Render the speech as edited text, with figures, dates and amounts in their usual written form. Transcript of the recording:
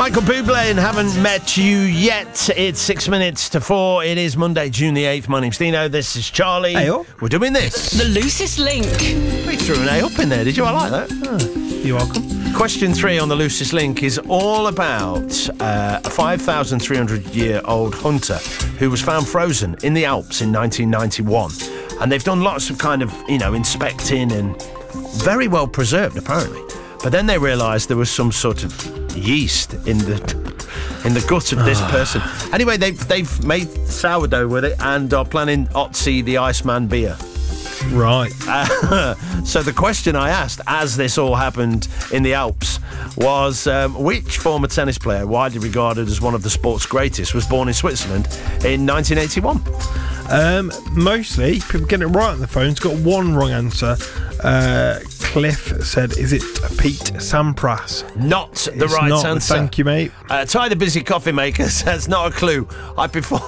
Michael Bublé and Haven't Met You Yet. It's 6 minutes to 4. It is Monday, June the 8th. My name's Dino. This is Charlie. Hey-o. We're doing this. The loosest link. We threw an A up in there. Did you? I like that. You're welcome. Question 3 on the loosest link is all about a 5,300-year-old hunter who was found frozen in the Alps in 1991. And they've done lots of kind of, inspecting and very well preserved, apparently. But then they realised there was some sort of yeast in the gut of this person. Anyway, they've made sourdough with it and are planning Otzi the Iceman beer. Right. So the question I asked, as this all happened in the Alps, was which former tennis player, widely regarded as one of the sport's greatest, was born in Switzerland in 1981? Mostly, people getting it right on the phone. It's got one wrong answer. Cliff said, is it Pete Sampras? Not the right answer. Thank you, mate. Ty the Busy Coffee Maker says, not a clue. I